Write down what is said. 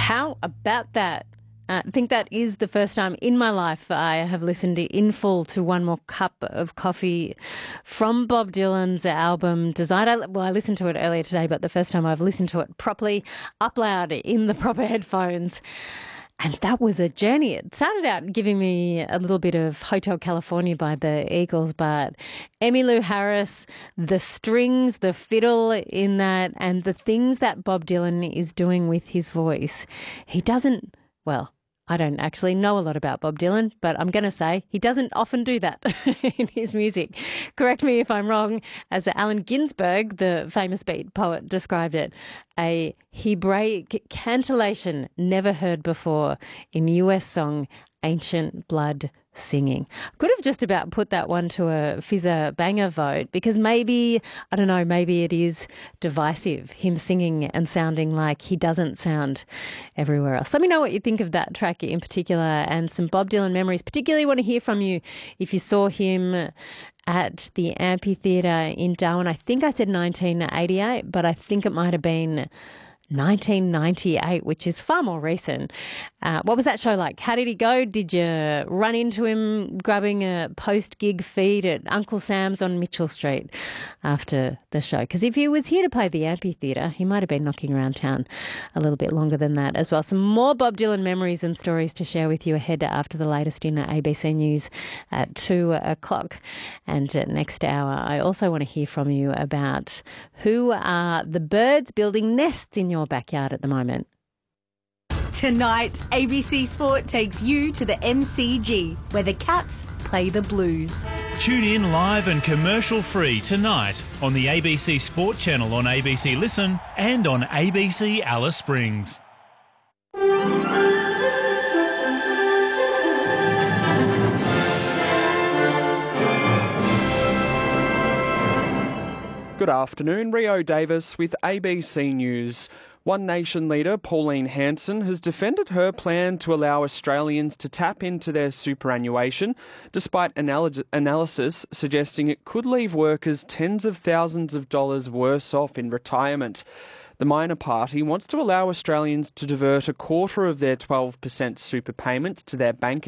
How about that? I think that is the first time in my life I have listened in full to One More Cup of Coffee from Bob Dylan's album Desired. I listened to it earlier today, but the first time I've listened to it properly, up loud in the proper headphones. And that was a journey. It started out giving me a little bit of Hotel California by the Eagles, but Emmylou Harris, the strings, the fiddle in that, and the things that Bob Dylan is doing with his voice. He doesn't, well, I don't actually know a lot about Bob Dylan, but I'm going to say he doesn't often do that in his music. Correct me if I'm wrong. As Allen Ginsberg, the famous beat poet, described it, a Hebraic cantillation never heard before in US song Ancient Blood Singing. Could have just about put that one to a fizzer banger vote because maybe, I don't know, maybe it is divisive, him singing and sounding like he doesn't sound everywhere else. Let me know what you think of that track in particular and some Bob Dylan memories. Particularly want to hear from you if you saw him at the Amphitheatre in Darwin. I think I said 1988, but I think it might have been 1998, which is far more recent. What was that show like? How did he go? Did you run into him grabbing a post-gig feed at Uncle Sam's on Mitchell Street after the show? Because if he was here to play the Amphitheatre, he might have been knocking around town a little bit longer than that as well. Some more Bob Dylan memories and stories to share with you ahead after the latest in ABC News at 2 o'clock. And next hour, I also want to hear from you about who are the birds building nests in your backyard at the moment. Tonight, ABC Sport takes you to the MCG, where the Cats play the Blues. Tune in live and commercial-free tonight on the ABC Sport channel on ABC Listen and on ABC Alice Springs. Good afternoon, Rio Davis with ABC News. One Nation leader Pauline Hanson has defended her plan to allow Australians to tap into their superannuation, despite analysis suggesting it could leave workers tens of thousands of dollars worse off in retirement. The minor party wants to allow Australians to divert a quarter of their 12% super payments to their bank